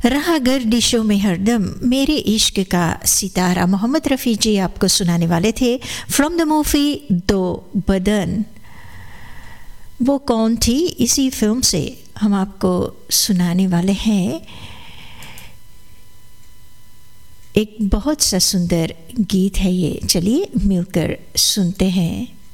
रहा गर्दिशों में हरदम मेरे इश्क का सितारा मोहम्मद रफ़ी जी आपको सुनाने वाले थे फ्रॉम द मूवी दो बदन। वो कौन थी, इसी फिल्म से हम आपको सुनाने वाले हैं एक बहुत सा सुंदर गीत है ये। चलिए मिलकर सुनते हैं।